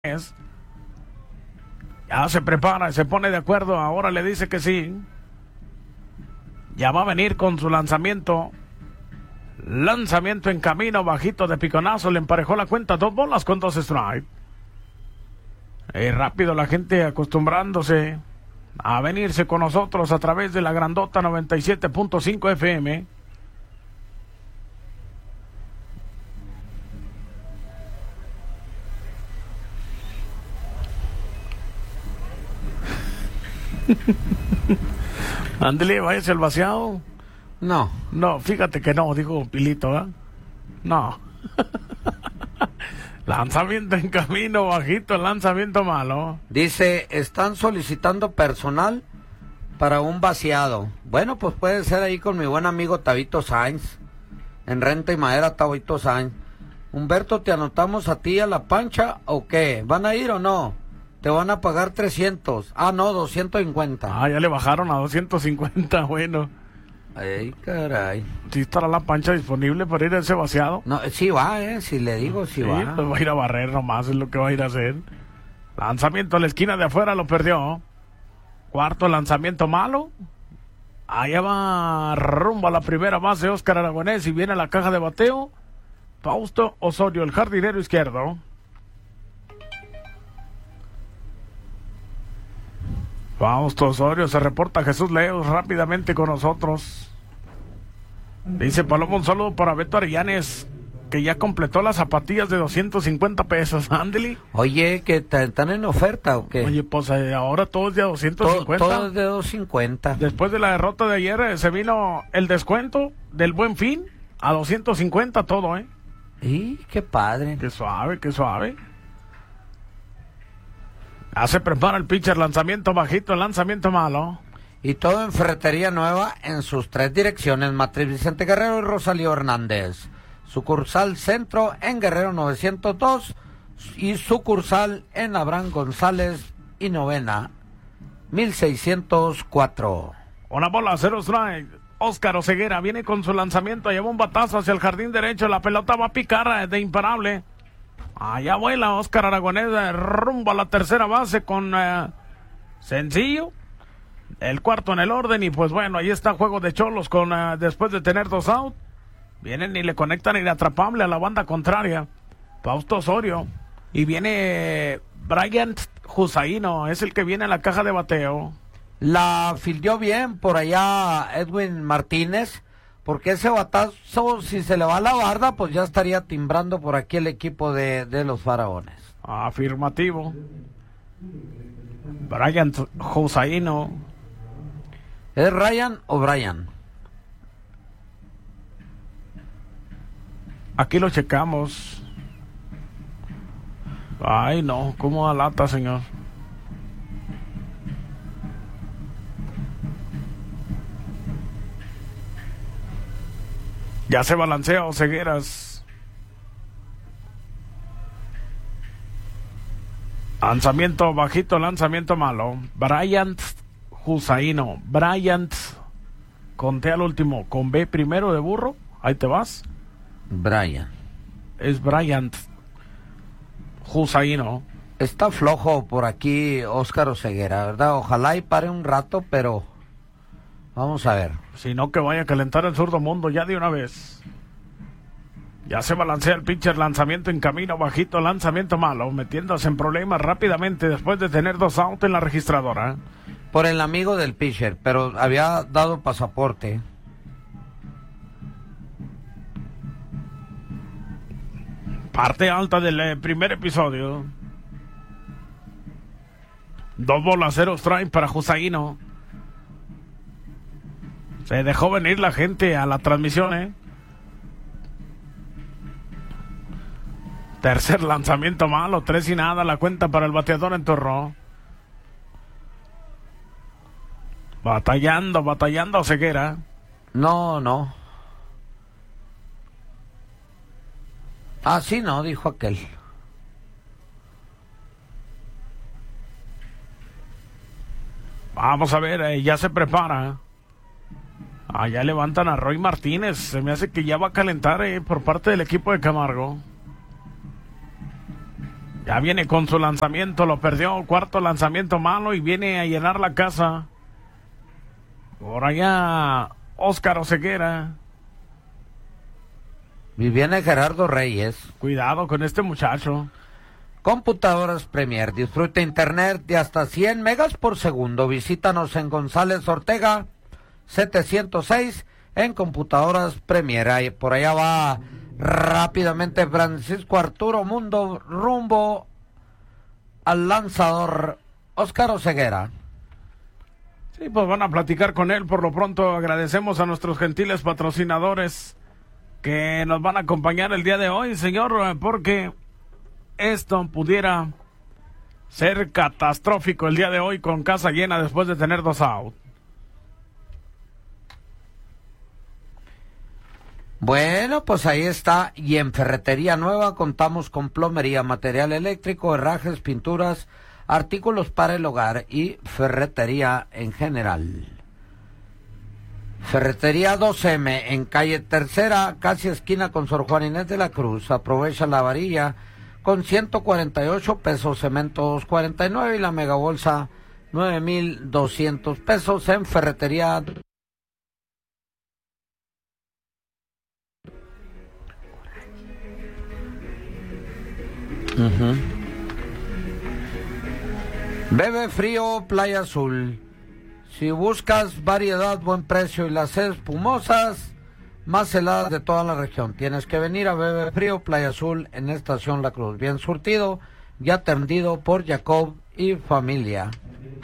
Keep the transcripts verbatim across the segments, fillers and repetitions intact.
es. Ya se prepara, se pone de acuerdo, ahora le dice que sí. Ya va a venir con su lanzamiento. Lanzamiento en camino, bajito de piconazo, le emparejó la cuenta, dos bolas con dos strikes. Eh, rápido la gente acostumbrándose a venirse con nosotros a través de la grandota noventa y siete punto cinco F M. Ándale, váyase el vaciado. No. No, fíjate que no, dijo Pilito, ¿eh? No. Lanzamiento en camino, bajito, lanzamiento malo. Dice, están solicitando personal para un vaciado. Bueno, pues puede ser ahí con mi buen amigo Tabito Sainz. En Renta y Madera, Tabito Sainz. Humberto, ¿te anotamos a ti a la pancha o qué? ¿Van a ir o no? Te van a pagar trescientos. Ah, no, doscientos cincuenta. Ah, ya le bajaron a doscientos cincuenta, bueno. Ay, caray. ¿Sí estará la pancha disponible para ir a ese vaciado? No, sí va, eh, si le digo, sí, sí va. Pues va a ir a barrer nomás, es lo que va a ir a hacer. Lanzamiento a la esquina de afuera, lo perdió. Cuarto lanzamiento malo. Allá va rumbo a la primera base Óscar Aragonés y viene a la caja de bateo Fausto Osorio, el jardinero izquierdo. Fausto Osorio, se reporta Jesús Leos rápidamente con nosotros. Dice Palomo, un saludo para Beto Arellanes, que ya completó las zapatillas de doscientos cincuenta pesos. Ándele. Oye, ¿que están en oferta o qué? Oye, pues eh, ahora todo es de doscientos cincuenta. Todo, todo es de doscientos cincuenta. Después de la derrota de ayer, eh, se vino el descuento del Buen Fin a doscientos cincuenta todo, ¿eh? Y qué padre. Qué suave, qué suave. Ya se prepara el pitcher, lanzamiento bajito, lanzamiento malo. Y todo en Ferretería Nueva en sus tres direcciones, Matriz Vicente Guerrero y Rosalío Hernández. Sucursal Centro en Guerrero novecientos dos y sucursal en Abraham González y Novena mil seiscientos cuatro. Una bola, cero strike. Óscar Oseguera viene con su lanzamiento, lleva un batazo hacia el jardín derecho, la pelota va a picar de imparable. Allá vuela Óscar Aragonés rumbo a la tercera base con eh, sencillo. El cuarto en el orden y pues bueno, ahí está juego de cholos con uh, después de tener dos out. Vienen y le conectan inatrapable a la banda contraria. Fausto Osorio. Y viene Brian Husaino, es el que viene a la caja de bateo. La fildeó bien por allá Edwin Martínez, porque ese batazo, si se le va a la barda, pues ya estaría timbrando por aquí el equipo de, de los Faraones. Afirmativo. Brian Husaino. ¿Es Ryan o Brian? Aquí lo checamos. Ay, no, cómo da lata, señor. Ya se balancea Osegueras. Lanzamiento bajito, lanzamiento malo. Bryant Husaino. Bryant. Conté al último. Con B primero de burro. Ahí te vas. Brian. Es Bryant Husaino. Está flojo por aquí Óscar Oseguera, ¿verdad? Ojalá y pare un rato, pero vamos a ver. Si no, que vaya a calentar el zurdo mundo ya de una vez. Ya se balancea el pitcher, lanzamiento en camino, bajito, lanzamiento malo, metiéndose en problemas rápidamente después de tener dos outs en la registradora. Por el amigo del pitcher, pero había dado pasaporte. Parte alta del eh, primer episodio. Dos bolas, cero strike para Husaino. Se dejó venir la gente a la transmisión, ¿eh? Tercer lanzamiento malo, tres y nada, la cuenta para el bateador en turno. Batallando, batallando Ceguera. No, no. Ah, sí, no, dijo aquel. Vamos a ver, eh, ya se prepara. Allá levantan a Roy Martínez. Se me hace que ya va a calentar eh, por parte del equipo de Camargo. Ya viene con su lanzamiento, lo perdió, cuarto lanzamiento malo y viene a llenar la casa. Por allá, Óscar Oseguera. Y viene Gerardo Reyes. Cuidado con este muchacho. Computadoras Premier. Disfruta internet de hasta cien megas por segundo. Visítanos en González Ortega setecientos seis en Computadoras Premier. Ahí, por allá va rápidamente Francisco Arturo Mundo rumbo al lanzador Óscar Oseguera. Sí, pues van a platicar con él. Por lo pronto agradecemos a nuestros gentiles patrocinadores que nos van a acompañar el día de hoy, señor, porque esto pudiera ser catastrófico el día de hoy con casa llena después de tener dos outs. Bueno, pues ahí está. Y en Ferretería Nueva contamos con plomería, material eléctrico, herrajes, pinturas, artículos para el hogar y ferretería en general. Ferretería dos eme en calle Tercera, casi esquina con Sor Juan Inés de la Cruz. Aprovecha la varilla con ciento cuarenta y ocho pesos, cemento dos cuarenta y nueve y la megabolsa nueve mil doscientos pesos en Ferretería. Uh-huh. Bebe frío Playa Azul. Si buscas variedad, buen precio y las espumosas más heladas de toda la región, tienes que venir a Bebe Frío Playa Azul en Estación La Cruz. Bien surtido y atendido por Jacob y familia.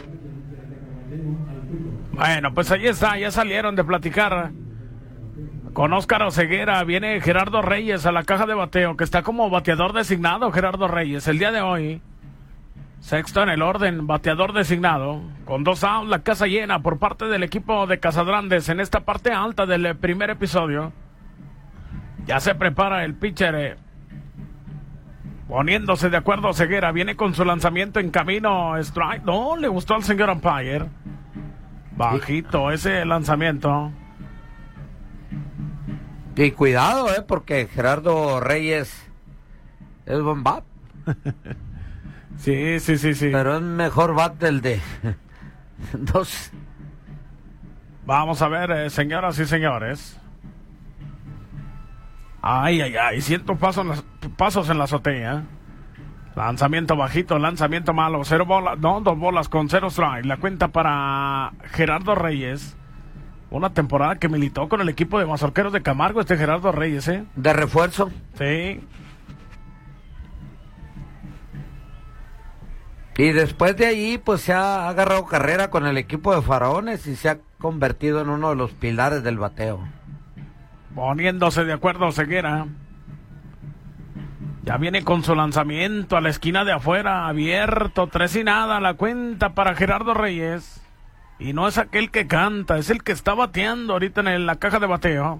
Bueno, pues ahí está, ya salieron de platicar con Óscar Oseguera. Viene Gerardo Reyes a la caja de bateo, que está como bateador designado. Gerardo Reyes el día de hoy, sexto en el orden, bateador designado, con dos outs, la casa llena por parte del equipo de Casadrandes en esta parte alta del primer episodio. Ya se prepara el pitcher, eh, poniéndose de acuerdo Oseguera, viene con su lanzamiento en camino, strike, no, le gustó al señor umpire, bajito ese lanzamiento. Y cuidado, eh, porque Gerardo Reyes es buen bat. Sí, sí, sí, sí. Pero es mejor bat del de dos. Vamos a ver, eh, señoras y señores. Ay, ay, ay, siento pasos en, las, pasos en la azotea. Lanzamiento bajito, lanzamiento malo, cero bolas, no, dos bolas con cero strike. La cuenta para Gerardo Reyes. Una temporada que militó con el equipo de Mazorqueros de Camargo, este Gerardo Reyes, ¿eh? De refuerzo. Sí. Y después de ahí, pues se ha agarrado carrera con el equipo de Faraones y se ha convertido en uno de los pilares del bateo. Poniéndose de acuerdo Oseguera. Ya viene con su lanzamiento a la esquina de afuera, abierto, tres y nada, la cuenta para Gerardo Reyes. Y no es aquel que canta, es el que está bateando ahorita en la caja de bateo.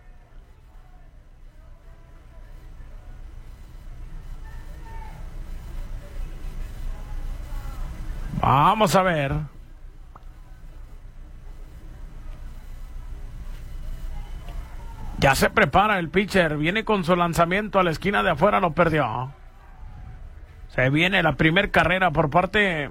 Vamos a ver. Ya se prepara el pitcher, viene con su lanzamiento a la esquina de afuera, lo perdió. Se viene la primer carrera por parte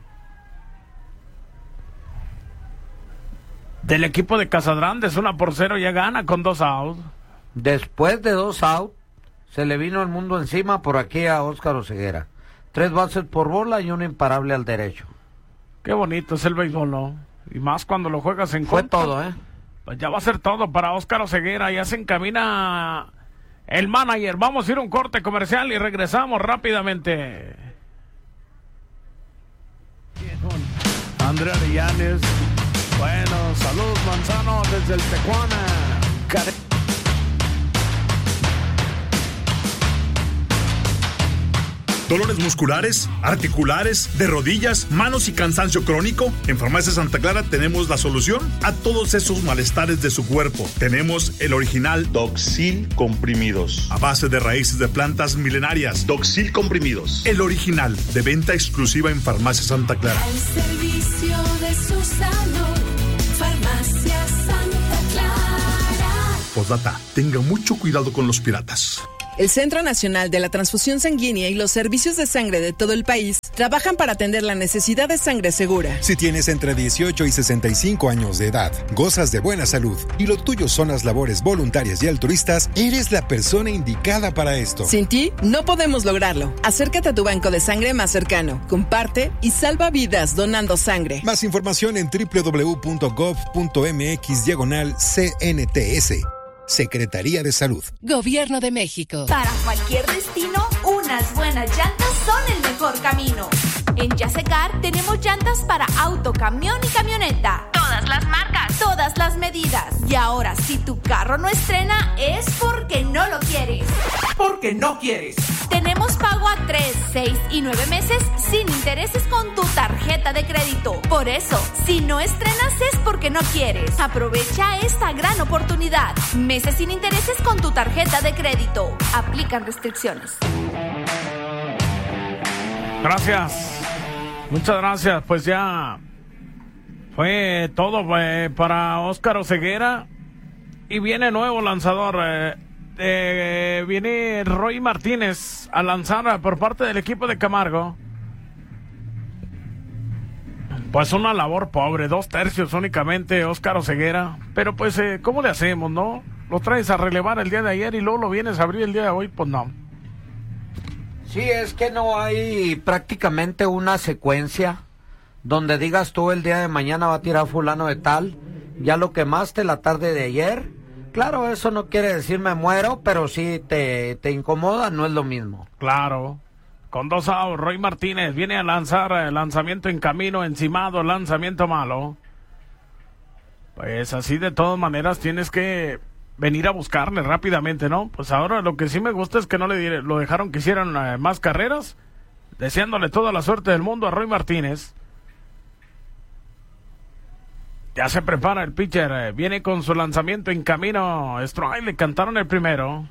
del equipo de Casadrandes, una por cero, ya gana con dos outs. Después de dos outs, se le vino el mundo encima por aquí a Óscar Oseguera. Tres bases por bola y un imparable al derecho. Qué bonito es el béisbol, ¿no? Y más cuando lo juegas en Fue contra. todo, ¿eh? Pues ya va a ser todo para Óscar Oseguera. Ya se encamina el manager. Vamos a ir a un corte comercial y regresamos rápidamente. Andrea Arillanes. Bueno, salud Manzano desde el Tecuana. Care- ¿Dolores musculares, articulares, de rodillas, manos y cansancio crónico? En Farmacia Santa Clara tenemos la solución a todos esos malestares de su cuerpo. Tenemos el original Doxil comprimidos, a base de raíces de plantas milenarias. Doxil comprimidos. El original, de venta exclusiva en Farmacia Santa Clara. Al servicio de su salud, Farmacia Santa Clara. Postdata, tenga mucho cuidado con los piratas. El Centro Nacional de la Transfusión Sanguínea y los servicios de sangre de todo el país trabajan para atender la necesidad de sangre segura. Si tienes entre dieciocho y sesenta y cinco años de edad, gozas de buena salud y lo tuyo son las labores voluntarias y altruistas, eres la persona indicada para esto. Sin ti, no podemos lograrlo. Acércate a tu banco de sangre más cercano, comparte y salva vidas donando sangre. Más información en doble u doble u doble u punto gov punto eme equis diagonal C N T S. Secretaría de Salud. Gobierno de México. Para cualquier destino, unas buenas llantas son el mejor camino. En Yasecar tenemos llantas para auto, camión y camioneta. Todas las marcas, todas las medidas. Y ahora, si tu carro no estrena, es porque no lo quieres. Porque no quieres. Tenemos pago a tres, seis y nueve meses sin intereses con tu tarjeta de crédito. Por eso, si no estrenas es porque no quieres. Aprovecha esta gran oportunidad. Meses sin intereses con tu tarjeta de crédito. Aplican restricciones. Gracias. Muchas gracias. Pues ya fue todo eh, para Óscar Oseguera. Y viene nuevo lanzador. Eh, eh, viene Roy Martínez a lanzar por parte del equipo de Camargo. Pues una labor pobre, dos tercios únicamente Óscar Oseguera. Pero pues, eh, ¿cómo le hacemos, no? Lo traes a relevar el día de ayer y luego lo vienes a abrir el día de hoy, pues no. Sí, es que no hay prácticamente una secuencia donde digas tú el día de mañana va a tirar fulano de tal, ya lo quemaste la tarde de ayer. Claro, eso no quiere decir me muero, pero sí te, te incomoda, no es lo mismo. Claro. Con dos outs, Roy Martínez viene a lanzar el lanzamiento en camino, encimado, lanzamiento malo. Pues así de todas maneras tienes que venir a buscarle rápidamente, ¿no? Pues ahora lo que sí me gusta es que no le lo dejaron que hicieran eh, más carreras, deseándole toda la suerte del mundo a Roy Martínez. Ya se prepara el pitcher, eh, viene con su lanzamiento en camino, strike, le cantaron el primero.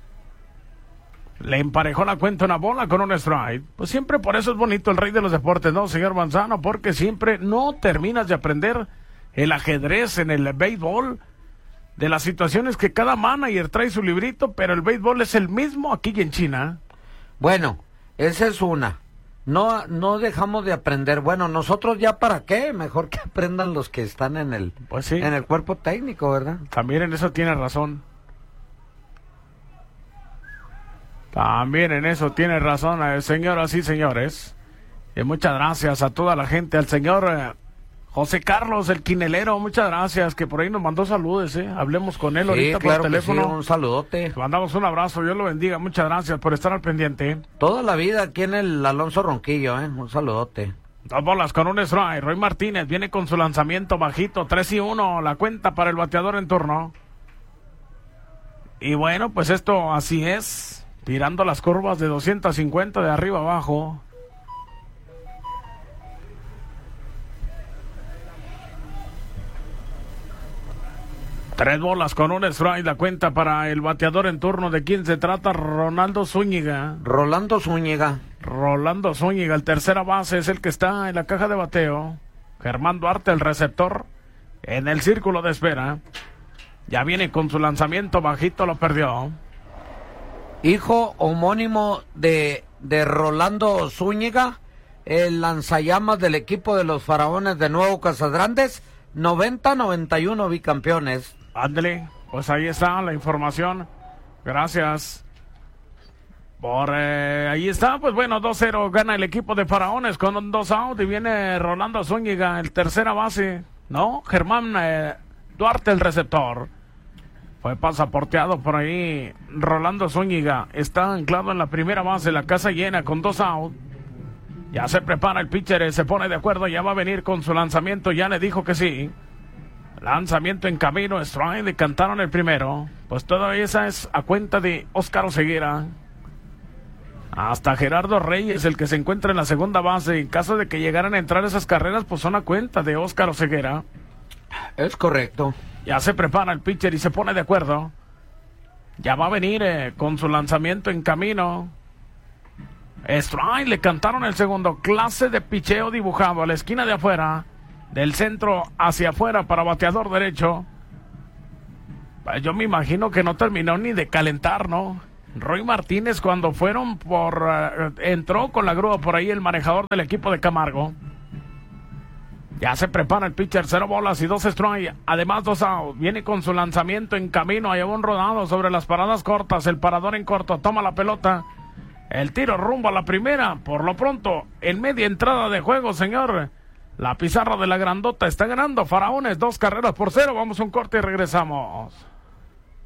Le emparejó la cuenta una bola con un strike. Pues siempre por eso es bonito el rey de los deportes, ¿no, señor Manzano? Porque siempre no terminas de aprender el ajedrez en el béisbol, de las situaciones que cada manager trae su librito, pero el béisbol es el mismo aquí y en China. Bueno, esa es una. No, no dejamos de aprender. Bueno, nosotros ya para qué, mejor que aprendan los que están en el, pues sí, en el cuerpo técnico, ¿verdad? También en eso tiene razón. También en eso tiene razón, eh, señoras y señores. Y muchas gracias a toda la gente, al señor eh, José Carlos, el quinelero, muchas gracias, que por ahí nos mandó saludos, ¿eh? Hablemos con él sí, ahorita claro por teléfono. Sí, un saludote. Le mandamos un abrazo, Dios lo bendiga, muchas gracias por estar al pendiente. Toda la vida aquí en el Alonso Ronquillo, ¿eh? Un saludote. Dos bolas con un strike, Roy Martínez viene con su lanzamiento bajito, tres y uno, la cuenta para el bateador en turno. Y bueno, pues esto así es, tirando las curvas de doscientos cincuenta de arriba abajo. Tres bolas con un strike, la cuenta para el bateador en turno. ¿De quién se trata? Ronaldo Zúñiga. Rolando Zúñiga. Rolando Zúñiga, el tercera base es el que está en la caja de bateo. Germán Duarte, el receptor, en el círculo de espera. Ya viene con su lanzamiento bajito, lo perdió. Hijo homónimo de, de Rolando Zúñiga, el lanzallamas del equipo de los Faraones de Nuevo Casagrandes, noventa noventa y uno bicampeones. Ándale, pues ahí está la información. Gracias. Por eh, ahí está, pues bueno, dos cero gana el equipo de Faraones con dos out y viene Rolando Zúñiga, el tercera base, ¿no? Germán eh, Duarte, el receptor. Fue pasaporteado por ahí. Rolando Zúñiga está anclado en la primera base, la casa llena con dos out. Ya se prepara el pitcher, se pone de acuerdo, ya va a venir con su lanzamiento, ya le dijo que sí. Lanzamiento en camino, strike, le cantaron el primero. Pues toda esa es a cuenta de Óscar Oseguera. Hasta Gerardo Reyes, el que se encuentra en la segunda base. En caso de que llegaran a entrar esas carreras, pues son a cuenta de Óscar Oseguera. Es correcto. Ya se prepara el pitcher y se pone de acuerdo. Ya va a venir eh, con su lanzamiento en camino. Strike, le cantaron el segundo. Clase de picheo dibujado a la esquina de afuera, del centro hacia afuera para bateador derecho. Pues yo me imagino que no terminó ni de calentar, ¿no? Roy Martínez cuando fueron por... Uh, entró con la grúa por ahí el manejador del equipo de Camargo. Ya se prepara el pitcher, cero bolas y dos strikes, además dos outs. Viene con su lanzamiento en camino, lleva un rodado sobre las paradas cortas, el parador en corto, toma la pelota, el tiro rumbo a la primera. Por lo pronto, en media entrada de juego, señor, la pizarra de la grandota está ganando Faraones, dos carreras por cero. Vamos a un corte y regresamos.